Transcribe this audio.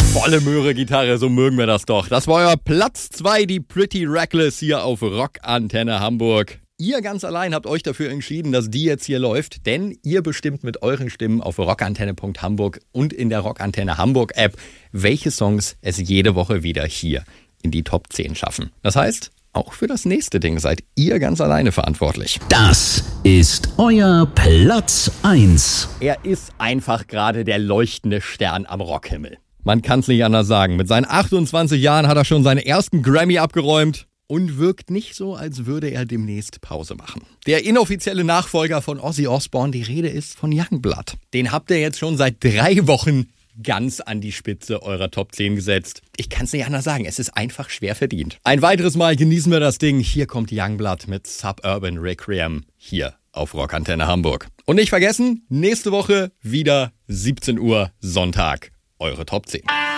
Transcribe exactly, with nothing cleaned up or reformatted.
Volle Möhre-Gitarre, so mögen wir das doch. Das war euer Platz zwei, die Pretty Reckless hier auf Rockantenne Hamburg. Ihr ganz allein habt euch dafür entschieden, dass die jetzt hier läuft, denn ihr bestimmt mit euren Stimmen auf rockantenne punkt hamburg und in der Rockantenne Hamburg App, welche Songs es jede Woche wieder hier in die Top zehn schaffen. Das heißt, auch für das nächste Ding seid ihr ganz alleine verantwortlich. Das ist euer Platz eins. Er ist einfach gerade der leuchtende Stern am Rockhimmel. Man kann's nicht anders sagen. Mit seinen achtundzwanzig Jahren hat er schon seinen ersten Grammy abgeräumt und wirkt nicht so, als würde er demnächst Pause machen. Der inoffizielle Nachfolger von Ozzy Osbourne, die Rede ist von Youngblood. Den habt ihr jetzt schon seit drei Wochen ganz an die Spitze eurer Top zehn gesetzt. Ich kann's nicht anders sagen, es ist einfach schwer verdient. Ein weiteres Mal genießen wir das Ding. Hier kommt Youngblood mit Suburban Requiem hier auf Rockantenne Hamburg. Und nicht vergessen, nächste Woche wieder siebzehn Uhr Sonntag. Eure Top zehn.